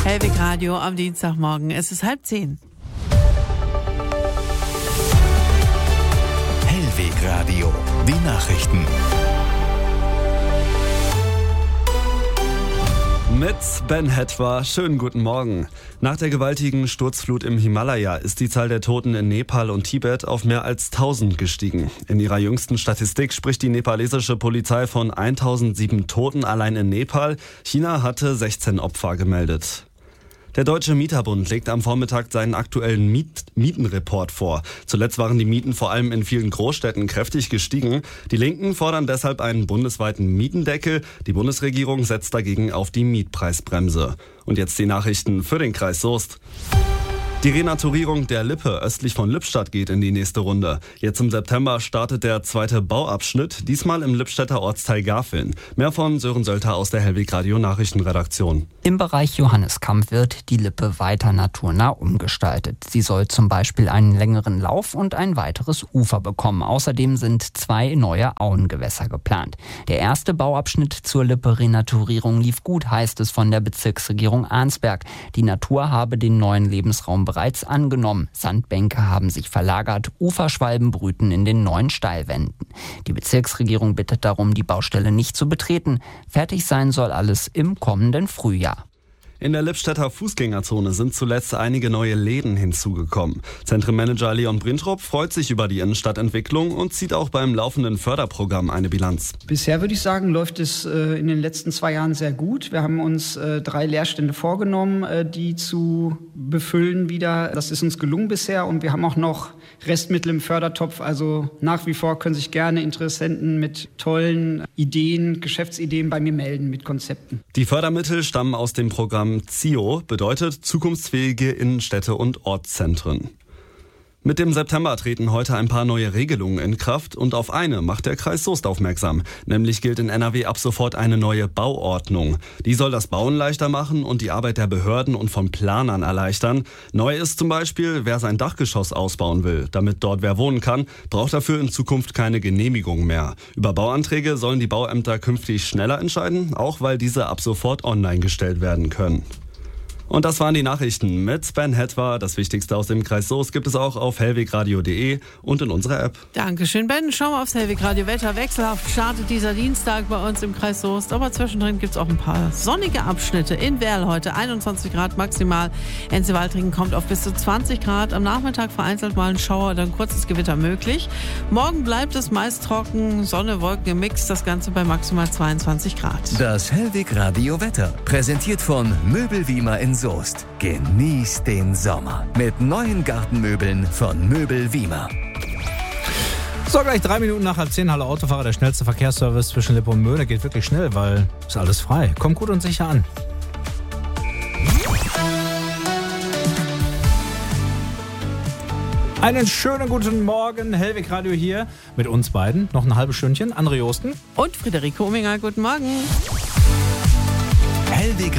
Hellwig Radio am Dienstagmorgen. Es ist 9:30. Hellwig Radio, die Nachrichten. Mit Ben Hetwa, schönen guten Morgen. Nach der gewaltigen Sturzflut im Himalaya ist die Zahl der Toten in Nepal und Tibet auf mehr als 1000 gestiegen. In ihrer jüngsten Statistik spricht die nepalesische Polizei von 1007 Toten allein in Nepal. China hatte 16 Opfer gemeldet. Der Deutsche Mieterbund legt am Vormittag seinen aktuellen Mietenreport vor. Zuletzt waren die Mieten vor allem in vielen Großstädten kräftig gestiegen. Die Linken fordern deshalb einen bundesweiten Mietendeckel. Die Bundesregierung setzt dagegen auf die Mietpreisbremse. Und jetzt die Nachrichten für den Kreis Soest. Die Renaturierung der Lippe östlich von Lippstadt geht in die nächste Runde. Jetzt im September startet der zweite Bauabschnitt, diesmal im Lippstädter Ortsteil Garfeln. Mehr von Sören Sölter aus der Hellwig Radio Nachrichtenredaktion. Im Bereich Johanneskamp wird die Lippe weiter naturnah umgestaltet. Sie soll zum Beispiel einen längeren Lauf und ein weiteres Ufer bekommen. Außerdem sind 2 neue Auengewässer geplant. Der erste Bauabschnitt zur Lippe-Renaturierung lief gut, heißt es von der Bezirksregierung Arnsberg. Die Natur habe den neuen Lebensraum bereits angenommen. Sandbänke haben sich verlagert, Uferschwalben brüten in den neuen Steilwänden. Die Bezirksregierung bittet darum, die Baustelle nicht zu betreten. Fertig sein soll alles im kommenden Frühjahr. In der Lippstädter Fußgängerzone sind zuletzt einige neue Läden hinzugekommen. Zentrumanager Leon Brintrup freut sich über die Innenstadtentwicklung und zieht auch beim laufenden Förderprogramm eine Bilanz. Bisher würde ich sagen, läuft es in den letzten 2 Jahren sehr gut. Wir haben uns 3 Leerstände vorgenommen, die zu befüllen wieder. Das ist uns gelungen bisher und wir haben auch noch Restmittel im Fördertopf. Also nach wie vor können sich gerne Interessenten mit tollen Ideen, Geschäftsideen bei mir melden mit Konzepten. Die Fördermittel stammen aus dem Programm ZIO, bedeutet zukunftsfähige Innenstädte und Ortszentren. Mit dem September treten heute ein paar neue Regelungen in Kraft und auf eine macht der Kreis Soest aufmerksam. Nämlich gilt in NRW ab sofort eine neue Bauordnung. Die soll das Bauen leichter machen und die Arbeit der Behörden und von Planern erleichtern. Neu ist zum Beispiel, wer sein Dachgeschoss ausbauen will, damit dort wer wohnen kann, braucht dafür in Zukunft keine Genehmigung mehr. Über Bauanträge sollen die Bauämter künftig schneller entscheiden, auch weil diese ab sofort online gestellt werden können. Und das waren die Nachrichten mit Ben Hetwa. Das Wichtigste aus dem Kreis Soest gibt es auch auf hellwegradio.de und in unserer App. Dankeschön, Ben. Schauen wir aufs Hellwig Radio Wetter. Wechselhaft startet dieser Dienstag bei uns im Kreis Soest. Aber zwischendrin gibt es auch ein paar sonnige Abschnitte. In Werl heute 21 Grad maximal. Enze-Waltringen kommt auf bis zu 20 Grad. Am Nachmittag vereinzelt mal ein Schauer oder ein kurzes Gewitter möglich. Morgen bleibt es meist trocken. Sonne, Wolken im Mix. Das Ganze bei maximal 22 Grad. Das Hellwig Radio Wetter, präsentiert von Möbelwiemer in Soest. Genieß den Sommer mit neuen Gartenmöbeln von Möbelwiemer. So, gleich 3 Minuten nach 9:30, Hallo Autofahrer, der schnellste Verkehrsservice zwischen Lippe und Möhne. Geht wirklich schnell, weil ist alles frei. Kommt gut und sicher an. Einen schönen guten Morgen, Hellwig Radio hier mit uns beiden. Noch ein halbes Stündchen. André Osten und Friederike Ominger, guten Morgen. Hellwig